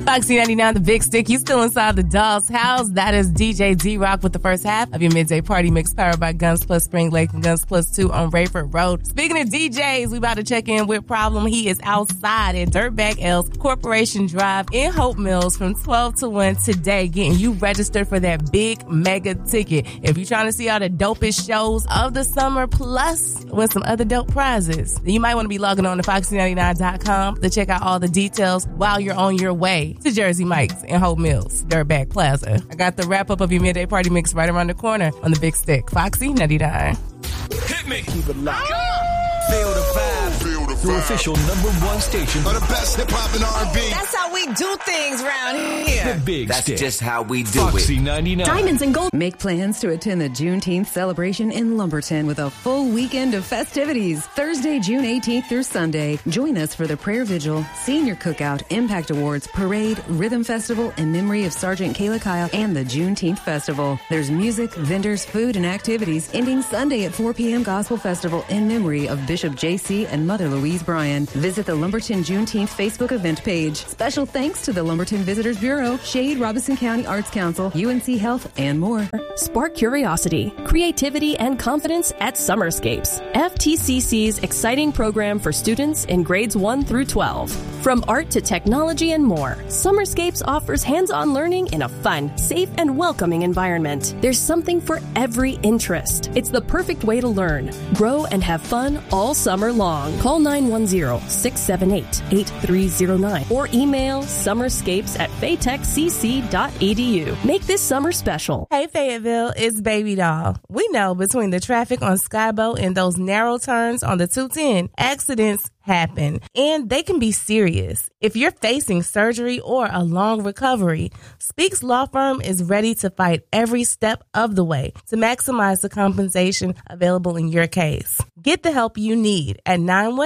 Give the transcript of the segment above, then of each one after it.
Foxy 99, the big stick. You still inside the doll's house. That is DJ D-Rock with the first half of your midday party mix powered by Guns Plus Spring Lake and Guns Plus 2 on Rayford Road. Speaking of DJs, we about to check in with Problem. He is outside at Dirtbag L's Corporation Drive in Hope Mills from 12 to 1 today, getting you registered for that big mega ticket. If you're trying to see all the dopest shows of the summer plus win some other dope prizes, then you might want to be logging on to Foxy99.com to check out all the details while you're on your way to Jersey Mike's in Hope Mills, Dirtbag Plaza. I got the wrap up of your midday party mix right around the corner on the big stick. Foxy 99. Hit me. Keep it locked. Feel the vibe. Feel the vibe. Your official #1 station for the best hip hop and R&B. That's how we do things around here. The big That's stick. just how we do Foxy it. 99. Diamonds and gold. Make plans to attend the Juneteenth celebration in Lumberton with a full weekend of festivities. Thursday, June 18th through Sunday. Join us for the Prayer Vigil, Senior Cookout, Impact Awards, Parade, Rhythm Festival in memory of Sergeant Kayla Kyle, and the Juneteenth Festival. There's music, vendors, food, and activities ending Sunday at 4 p.m. Gospel Festival in memory of Bishop J.C. and Mother Louise Bryan. Visit the Lumberton Juneteenth Facebook event page. Special thanks to the Lumberton Visitors Bureau, Shade, Robeson County Arts Council, UNC Health, and more. Spark curiosity, creativity, and confidence at Summerscapes, FTCC's exciting program for students in grades 1 through 12. From art to technology and more, Summerscapes offers hands-on learning in a fun, safe, and welcoming environment. There's something for every interest. It's the perfect way to learn, grow, and have fun all summer long. Call 910-678-8309 or email summerscapes@faytechcc.edu. Make this summer special. Hey Fayetteville, it's Baby Doll. We know between the traffic on Skyboat and those narrow turns on the 210, accidents happen, and they can be serious. If you're facing surgery or a long recovery, Speaks Law Firm is ready to fight every step of the way to maximize the compensation available in your case. Get the help you need at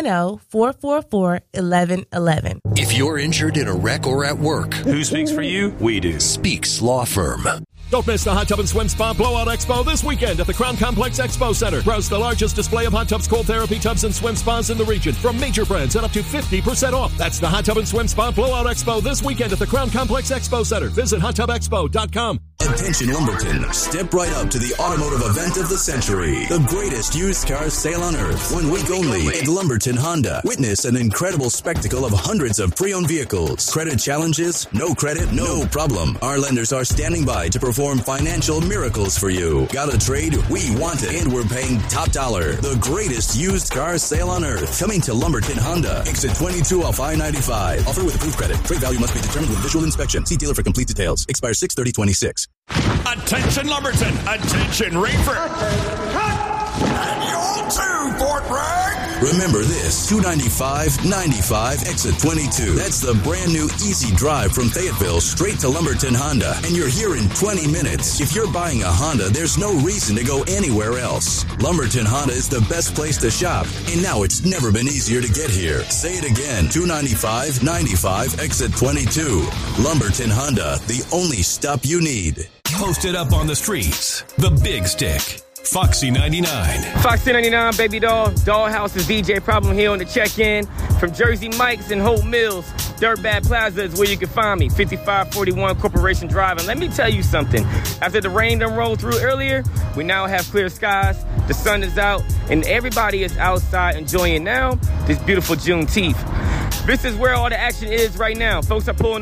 910-444-1111. If you're injured in a wreck or at work, who speaks for you? We do. Speaks Law Firm. Don't miss the Hot Tub and Swim Spa Blowout Expo this weekend at the Crown Complex Expo Center. Browse the largest display of hot tubs, cold therapy tubs, and swim spas in the region from major brands at up to 50% off. That's the Hot Tub and Swim Spa Blowout Expo this weekend at the Crown Complex Expo Center. Visit hottubexpo.com. Attention Lumberton, step right up to the automotive event of the century. The greatest used car sale on earth. 1 week only at Lumberton Honda. Witness an incredible spectacle of hundreds of pre-owned vehicles. Credit challenges? No credit? No problem. Our lenders are standing by to perform financial miracles for you. Got a trade? We want it. And we're paying top dollar. The greatest used car sale on earth. Coming to Lumberton Honda. Exit 22 off I-95. Offer with approved credit. Trade value must be determined with visual inspection. See dealer for complete details. Expires 6/30/26. Attention Lumberton. Attention Rayford. And you too, Fort Bragg. Remember this, 295-95, exit 22. That's the brand new easy drive from Fayetteville straight to Lumberton Honda. And you're here in 20 minutes. If you're buying a Honda, there's no reason to go anywhere else. Lumberton Honda is the best place to shop. And now it's never been easier to get here. Say it again, 295-95, exit 22. Lumberton Honda, the only stop you need. Posted up on the streets, the big stick. Foxy 99. Foxy 99, Baby Doll. Dollhouse is DJ Problem here on the check-in. From Jersey Mike's and Hope Mills, Dirtbag Plaza is where you can find me. 5541 Corporation Drive. And let me tell you something. After the rain done rolled through earlier, we now have clear skies. The sun is out, and everybody is outside enjoying now this beautiful Juneteenth. This is where all the action is right now. Folks are pulling